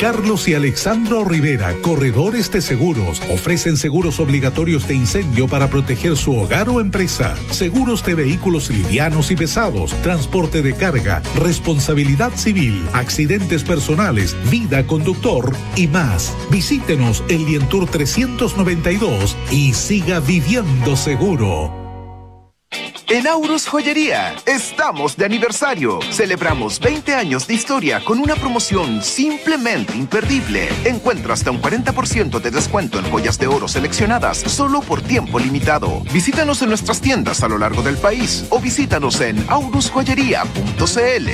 Carlos y Alexandro Rivera, corredores de seguros, ofrecen seguros obligatorios de incendio para proteger su hogar o empresa, seguros de vehículos livianos y pesados, transporte de carga, responsabilidad civil, accidentes personales, vida conductor y más. Visítenos en Lientour 392 y siga viviendo seguro. En Aurus Joyería estamos de aniversario. Celebramos 20 años de historia con una promoción simplemente imperdible. Encuentra hasta un 40% de descuento en joyas de oro seleccionadas solo por tiempo limitado. Visítanos en nuestras tiendas a lo largo del país o visítanos en aurusjoyería.cl.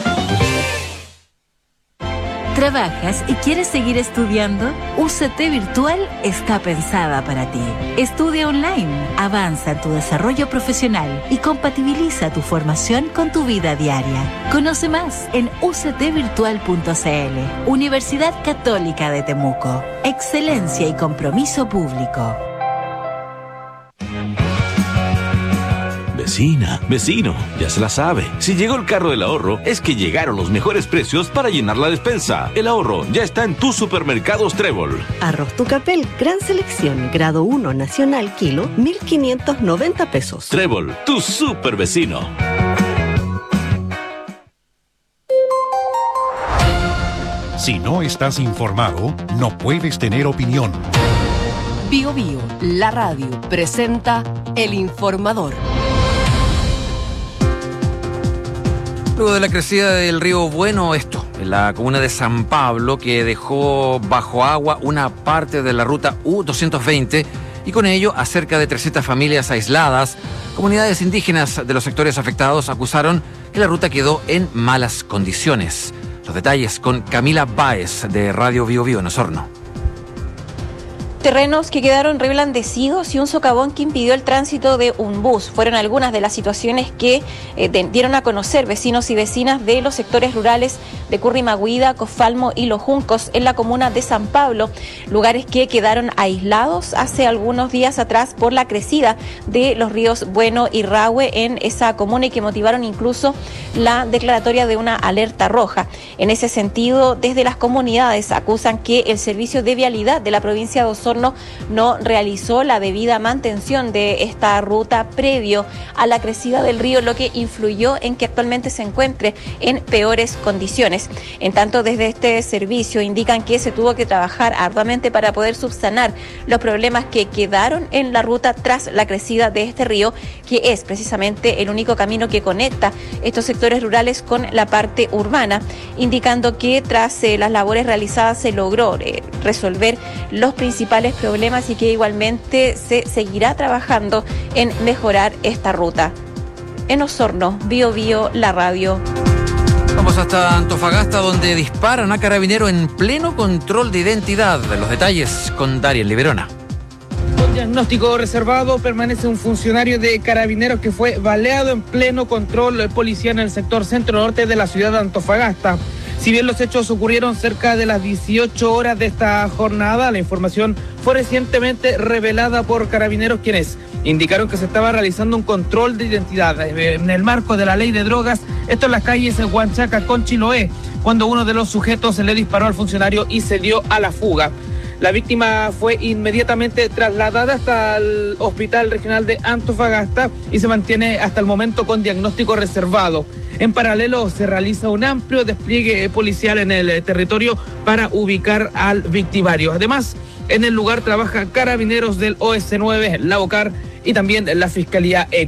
¿Trabajas y quieres seguir estudiando? UCT Virtual está pensada para ti. Estudia online, avanza en tu desarrollo profesional y compatibiliza tu formación con tu vida diaria. Conoce más en uctvirtual.cl. Universidad Católica de Temuco. Excelencia y compromiso público. Vecina, vecino, ya se la sabe. Si llegó el carro del ahorro, es que llegaron los mejores precios para llenar la despensa. El ahorro ya está en tus supermercados Trébol. Arroz Tucapel, gran selección, grado 1 nacional, kilo, 1.590 pesos. Trébol, tu super vecino. Si no estás informado, no puedes tener opinión. Bio Bio, la radio, presenta El Informador. Luego de la crecida del río Bueno, en la comuna de San Pablo, que dejó bajo agua una parte de la ruta U220 y con ello a cerca de 300 familias aisladas, comunidades indígenas de los sectores afectados acusaron que la ruta quedó en malas condiciones. Los detalles con Camila Báez de Radio Bio Bio en Osorno. Terrenos que quedaron reblandecidos y un socavón que impidió el tránsito de un bus. Fueron algunas de las situaciones que dieron a conocer vecinos y vecinas de los sectores rurales de Currimaguida, Cofalmo y Los Juncos en la comuna de San Pablo, lugares que quedaron aislados hace algunos días atrás por la crecida de los ríos Bueno y Rahue en esa comuna y que motivaron incluso la declaratoria de una alerta roja. En ese sentido, desde las comunidades acusan que el servicio de vialidad de la provincia de Osorno no realizó la debida mantención de esta ruta previo a la crecida del río, lo que influyó en que actualmente se encuentre en peores condiciones. En tanto, desde este servicio indican que se tuvo que trabajar arduamente para poder subsanar los problemas que quedaron en la ruta tras la crecida de este río, que es precisamente el único camino que conecta estos sectores rurales con la parte urbana, indicando que tras las labores realizadas se logró resolver los principales problemas y que igualmente se seguirá trabajando en mejorar esta ruta. En Osorno, Bio Bio, la radio. Vamos hasta Antofagasta, donde disparan a carabinero en pleno control de identidad. Los detalles con Darien Liberona. Con diagnóstico reservado permanece un funcionario de carabineros que fue baleado en pleno control policial en el sector centro-norte de la ciudad de Antofagasta. Si bien los hechos ocurrieron cerca de las 18 horas de esta jornada, la información fue recientemente revelada por carabineros, quienes indicaron que se estaba realizando un control de identidad en el marco de la ley de drogas, esto en las calles de Huanchaca con Chiloé, cuando uno de los sujetos le disparó al funcionario y se dio a la fuga. La víctima fue inmediatamente trasladada hasta el Hospital Regional de Antofagasta y se mantiene hasta el momento con diagnóstico reservado. En paralelo, se realiza un amplio despliegue policial en el territorio para ubicar al victimario. Además, en el lugar trabajan carabineros del OS9, la OCAR y también la Fiscalía